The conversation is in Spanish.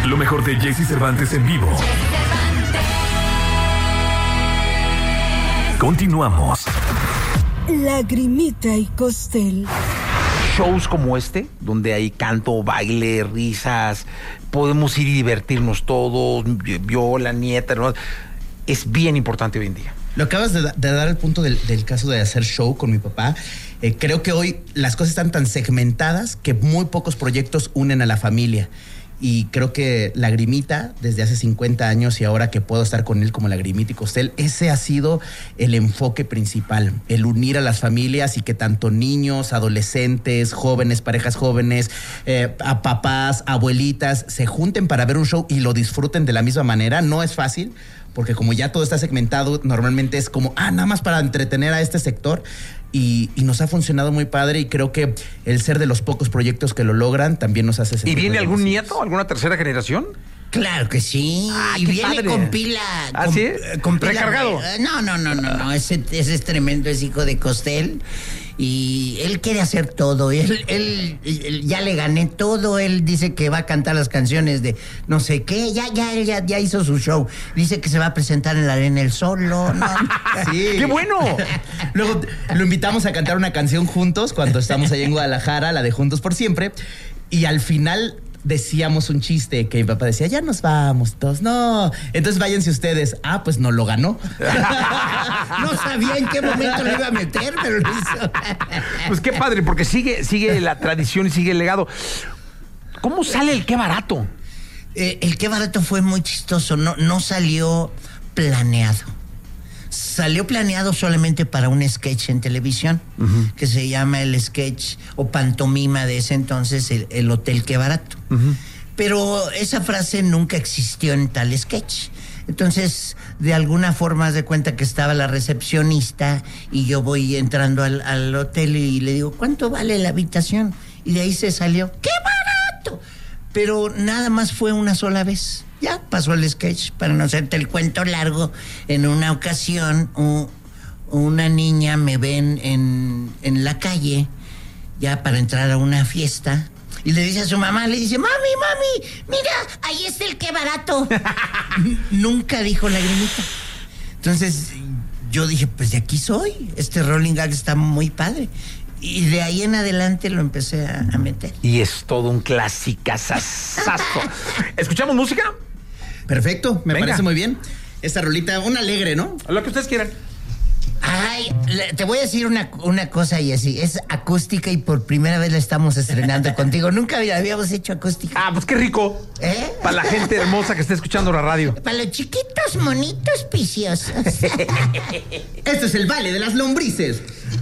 Lo mejor de Jesse Cervantes en vivo. Continuamos. Lagrimita y Costel. Shows como este, donde hay canto, baile, risas, podemos ir y divertirnos todos, yo, la nieta, ¿no? Es bien importante hoy en día. Lo acabas de dar el punto del caso de hacer show con mi papá. Creo que hoy las cosas están tan segmentadas que muy pocos proyectos unen a la familia. Y creo que Lagrimita, desde hace 50 años y ahora que puedo estar con él como Lagrimita y Costel, ese ha sido el enfoque principal, el unir a las familias y que tanto niños, adolescentes, jóvenes, parejas jóvenes, a papás, abuelitas, se junten para ver un show y lo disfruten de la misma manera. No es fácil, porque como ya todo está segmentado, normalmente es como, nada más para entretener a este sector. Y nos ha funcionado muy padre y creo que el ser de los pocos proyectos que lo logran también nos hace sentir. ¿Y viene algún beneficios. nieto, alguna tercera generación? Claro que sí. ¡Ay, y qué viene padre! con pila. ¿Ah, sí? Con pila. ¿Recargado? No. Ese es tremendo, es hijo de Costel. Y él quiere hacer todo. Él ya le gané todo. Él dice que va a cantar las canciones de no sé qué. Ya hizo su show. Dice que se va a presentar en la Arena El Solo. ¿No? Sí. ¡Qué bueno! Luego lo invitamos a cantar una canción juntos cuando estamos allá en Guadalajara, la de Juntos por Siempre. Y al final decíamos un chiste que mi papá decía, ya nos vamos todos. No, entonces váyanse ustedes. Pues no lo ganó. No sabía en qué momento lo iba a meter, pero lo hizo. Pues qué padre, porque sigue la tradición y sigue el legado. ¿Cómo sale el Qué Barato? El Qué Barato fue muy chistoso. No salió planeado. Salió planeado solamente para un sketch en televisión, que se llama el sketch o pantomima de ese entonces, el Hotel Qué Barato. Pero esa frase nunca existió en tal sketch. Entonces, de alguna forma, haz de cuenta que estaba la recepcionista y yo voy entrando al hotel y le digo, ¿cuánto vale la habitación? Y de ahí se salió, ¡qué barato! Pero nada más fue una sola vez. Ya pasó el sketch, para no hacerte el cuento largo. En una ocasión, una niña me ven en la calle, ya para entrar a una fiesta, y le dice a su mamá, le dice, mami, mira, ahí está el Qué Barato. Nunca dijo Lagrimita. Entonces, yo dije, pues de aquí soy. Este rolling gag está muy padre. Y de ahí en adelante lo empecé a meter. Y es todo un clasicazazazo. ¿Escuchamos música? Perfecto, me Venga. parece muy bien. Esta rolita, una alegre, ¿no? Lo que ustedes quieran. Ay, te voy a decir una cosa, Jessy. Es acústica y por primera vez la estamos estrenando contigo. Nunca habíamos hecho acústica. Pues qué rico. Para la gente hermosa que está escuchando la radio. Para los chiquitos, monitos, piciosos. Este es el baile de las lombrices.